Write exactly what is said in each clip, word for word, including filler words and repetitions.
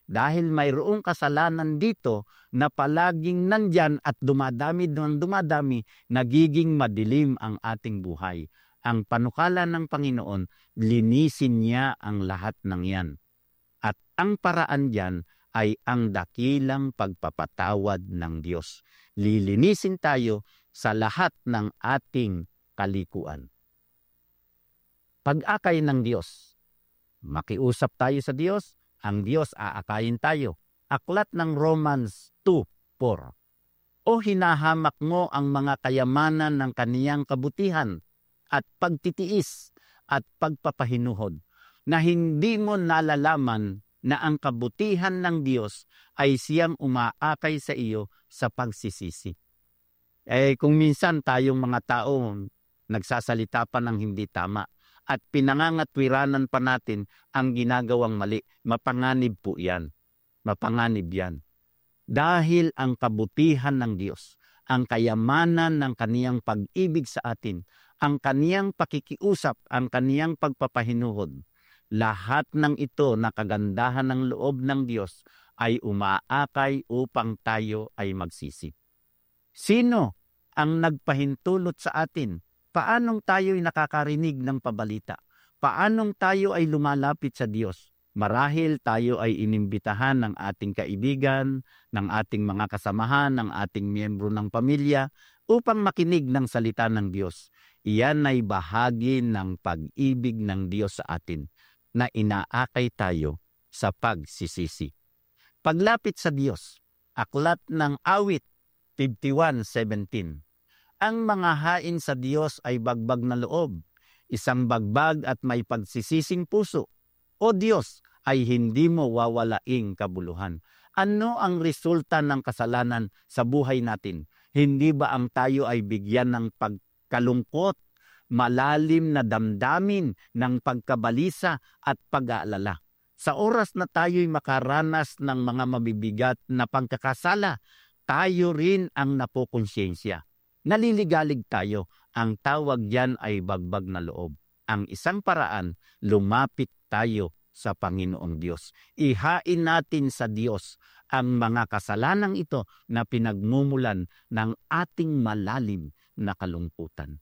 Dahil mayroong kasalanan dito na palaging nandyan at dumadami ng dumadami, nagiging madilim ang ating buhay. Ang panukala ng Panginoon, linisin niya ang lahat ng yan. At ang paraan diyan ay ang dakilang pagpapatawad ng Diyos. Lilinisin tayo sa lahat ng ating kalikuan. Pag-akay ng Diyos. Makiusap tayo sa Diyos, ang Diyos aakayin tayo. Aklat ng Romans two four. O hinahamak mo ang mga kayamanan ng kaniyang kabutihan at pagtitiis at pagpapahinuhod, na hindi mo nalalaman na ang kabutihan ng Diyos ay siyang umaakay sa iyo sa pagsisisi. Eh kung minsan tayong mga tao nagsasalita pa ng hindi tama at pinangangatwiranan pa natin ang ginagawang mali, mapanganib po yan. Mapanganib yan. Dahil ang kabutihan ng Diyos, ang kayamanan ng kaniyang pag-ibig sa atin, ang kaniyang pakikiusap, ang kaniyang pagpapahinuhod, lahat ng ito na kagandahan ng loob ng Diyos ay umaakay upang tayo ay magsisi. Sino ang nagpahintulot sa atin? Paanong tayo'y nakakarinig ng pabalita? Paanong tayo ay lumalapit sa Diyos? Marahil tayo ay inimbitahan ng ating kaibigan, ng ating mga kasamahan, ng ating miyembro ng pamilya upang makinig ng salita ng Diyos. Iyan ay bahagi ng pag-ibig ng Diyos sa atin na inaakay tayo sa pagsisisi. Paglapit sa Diyos, aklat ng Awit fifty-one seventeen. Ang mga hain sa Diyos ay bagbag na loob, isang bagbag at may pagsisising puso. O Diyos, ay hindi mo wawalaing kabuluhan. Ano ang resulta ng kasalanan sa buhay natin? Hindi ba ang tayo ay bigyan ng pagkalungkot, malalim na damdamin ng pagkabalisa at pag-aalala? Sa oras na tayo'y makaranas ng mga mabibigat na pagkakasala, tayo rin ang napokonsyensya. Naliligalig tayo. Ang tawag diyan ay bagbag na loob. Ang isang paraan, lumapit tayo sa Panginoong Diyos. Ihain natin sa Diyos ang mga kasalanang ito na pinagmumulan ng ating malalim na kalungkutan.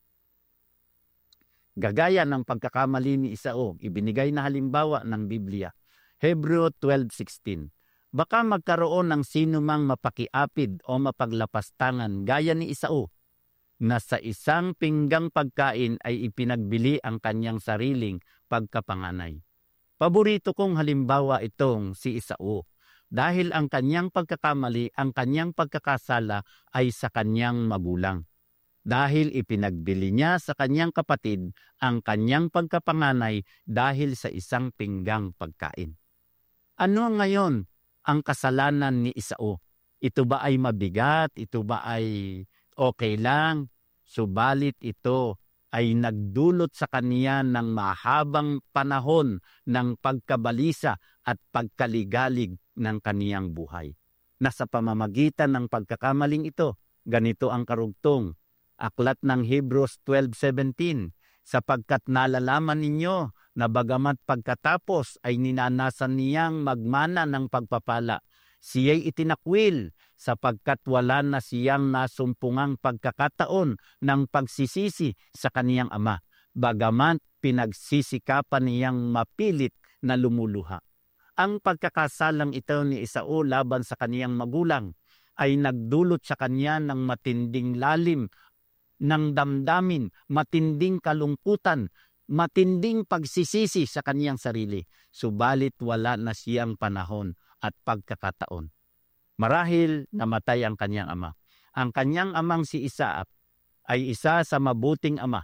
Gagaya ng pagkakamali ni Esau, ibinigay na halimbawa ng Biblia. Hebreo twelve sixteen. Baka magkaroon ng sino mang mapakiapid o mapaglapastangan gaya ni Esau, na sa isang pinggang pagkain ay ipinagbili ang kanyang sariling pagkapanganay. Paborito kong halimbawa itong si Esau, dahil ang kanyang pagkakamali, ang kanyang pagkakasala ay sa kanyang magulang. Dahil ipinagbili niya sa kanyang kapatid ang kanyang pagkapanganay dahil sa isang pinggang pagkain. Ano ngayon ang kasalanan ni Esau? Ito ba ay mabigat? Ito ba ay okay lang? Subalit ito ay nagdulot sa kaniya ng mahabang panahon ng pagkabalisa at pagkaligalig ng kaniyang buhay. Nasa pamamagitan ng pagkakamaling ito, ganito ang karugtong. Aklat ng Hebrews twelve seventeen, sapagkat nalalaman ninyo na bagamat pagkatapos ay ninanasan niyang magmana ng pagpapala, siya'y itinakwil sapagkat wala na siyang nasumpungang pagkakataon ng pagsisisi sa kaniyang ama, bagamat pinagsisikapan niyang mapilit na lumuluha. Ang pagkakasalang ito ni Esau laban sa kaniyang magulang ay nagdulot sa kanya ng matinding lalim ng damdamin, matinding kalungkutan, matinding pagsisisi sa kaniyang sarili. Subalit wala na siyang panahon at pagkakataon. Marahil namatay ang kanyang ama. Ang kanyang amang si Isaac ay isa sa mabuting ama.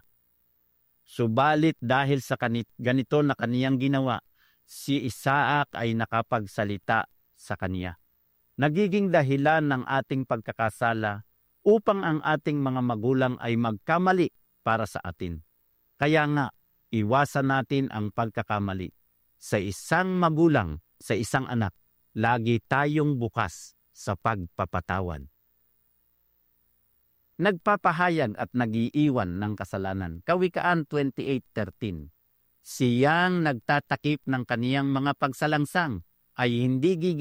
Subalit dahil sa kanit, ganito na kaniyang ginawa, si Isaac ay nakapagsalita sa kaniya. Nagiging dahilan ng ating pagkakasala upang ang ating mga magulang ay magkamali para sa atin. Kaya nga, iwasan natin ang pagkakamali. Sa isang magulang, sa isang anak, lagi tayong bukas sa pagpapatawad. Nagpapahayag at nagiiwan ng kasalanan. Kawikaan twenty-eight thirteen. Siyang nagtatakip ng kaniyang mga pagsalangsang ay hindi